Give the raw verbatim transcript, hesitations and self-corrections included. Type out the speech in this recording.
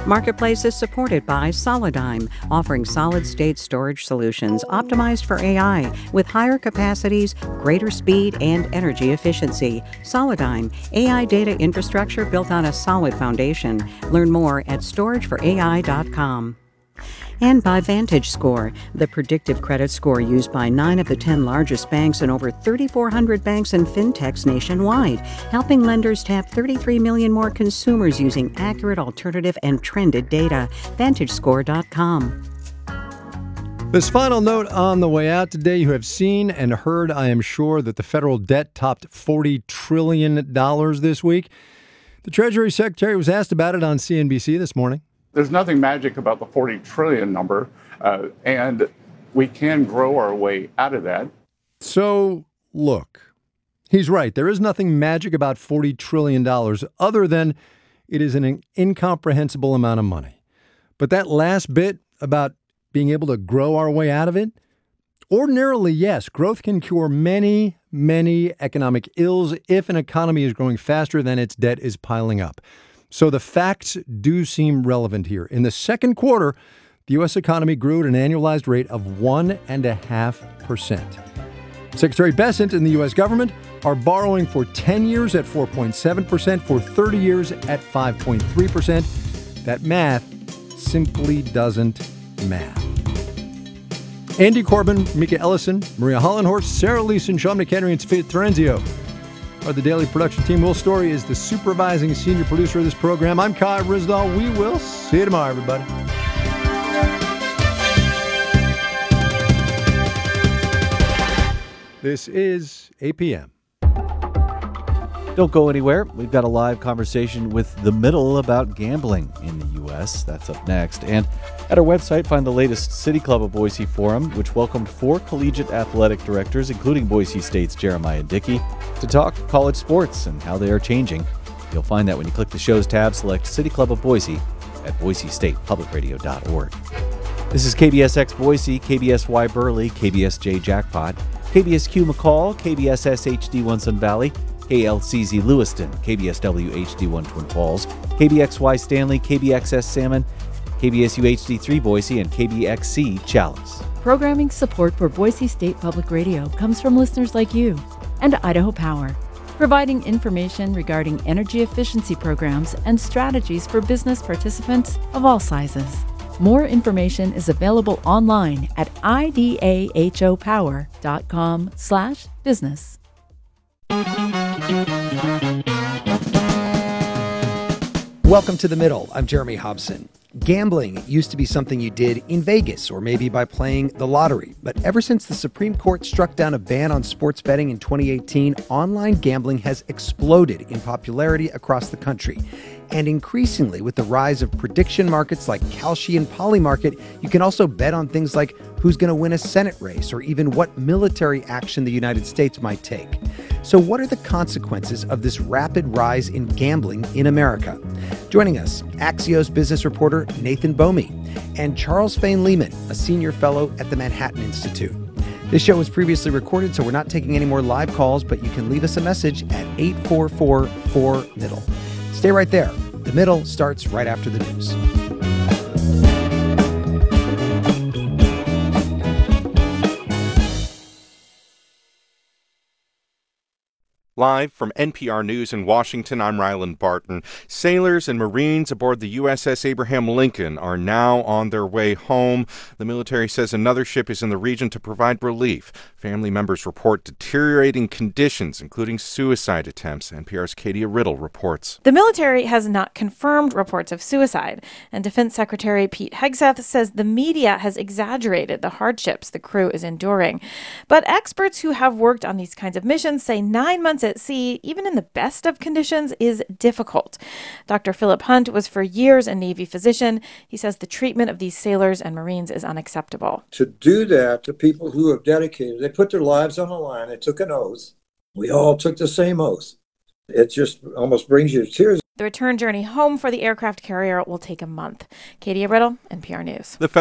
Marketplace is supported by Solidigm, offering solid-state storage solutions optimized for A I with higher capacities, greater speed, and energy efficiency. Solidigm, A I data infrastructure built on a solid foundation. Learn more at storage for A I dot com. And by VantageScore, the predictive credit score used by nine of the ten largest banks and over thirty-four hundred banks and fintechs nationwide, helping lenders tap thirty-three million more consumers using accurate, alternative, and trended data. Vantage Score dot com. This final note on the way out today, you have seen and heard, I am sure, that the federal debt topped forty trillion dollars this week. The Treasury Secretary was asked about it on C N B C this morning. There's nothing magic about the forty trillion number, uh, and we can grow our way out of that. So, look, he's right. There is nothing magic about forty trillion dollars other than it is an incomprehensible amount of money. But that last bit about being able to grow our way out of it, ordinarily, yes, growth can cure many, many economic ills if an economy is growing faster than its debt is piling up. So the facts do seem relevant here. In the second quarter, the U S economy grew at an annualized rate of one point five percent. Secretary Bessent and the U S government are borrowing for ten years at four point seven percent, for thirty years at five point three percent. That math simply doesn't math. Andy Corbin, Mika Ellison, Maria Hollenhorst, Sarah Leeson, Sean McHenry, and Sophia Terenzio are the daily production team. Will Story is the supervising senior producer of this program. I'm Kai Ryssdal. We will see you tomorrow, everybody. This is A P M. Don't go anywhere. We've got a live conversation with The Middle about gambling in the U S. That's up next. And at our website, find the latest City Club of Boise forum, which welcomed four collegiate athletic directors, including Boise State's Jeremiah Dickey, to talk college sports and how they are changing. You'll find that when you click the show's tab, select City Club of Boise at boise state public radio dot org. This is K B S X Boise, K B S Y Burley, K B S J Jackpot, K B S Q McCall, K B S S H D one Sun Valley, K L C Z Lewiston, K B S W H D one Twin Falls, K B X Y Stanley, K B X S Salmon, K B S U H D three Boise, and K B X C Chalice. Programming support for Boise State Public Radio comes from listeners like you and Idaho Power, providing information regarding energy efficiency programs and strategies for business participants of all sizes. More information is available online at idahopower.com slash business. Welcome to The Middle. I'm Jeremy Hobson. Gambling used to be something you did in Vegas or maybe by playing the lottery. But ever since the Supreme Court struck down a ban on sports betting in twenty eighteen, online gambling has exploded in popularity across the country. And increasingly, with the rise of prediction markets like Kalshi and Polymarket, you can also bet on things like who's going to win a Senate race or even what military action the United States might take. So what are the consequences of this rapid rise in gambling in America? Joining us, Axios business reporter Nathan Bomey and Charles Fain Lehman, a senior fellow at the Manhattan Institute. This show was previously recorded, so we're not taking any more live calls, but you can leave us a message at eight four four, four, middle. Stay right there. The Middle starts right after the news. Live from N P R News in Washington, I'm Ryland Barton. Sailors and Marines aboard the U S S Abraham Lincoln are now on their way home. The military says another ship is in the region to provide relief. Family members report deteriorating conditions, including suicide attempts. N P R's Katie Riddle reports. The military has not confirmed reports of suicide, and Defense Secretary Pete Hegseth says the media has exaggerated the hardships the crew is enduring. But experts who have worked on these kinds of missions say nine months at sea, even in the best of conditions, is difficult. Doctor Philip Hunt was for years a Navy physician. He says the treatment of these sailors and Marines is unacceptable. To do that to people who have dedicated, they put their lives on the line, they took an oath. We all took the same oath. It just almost brings you to tears. The return journey home for the aircraft carrier will take a month. Katie Riddle, N P R News. The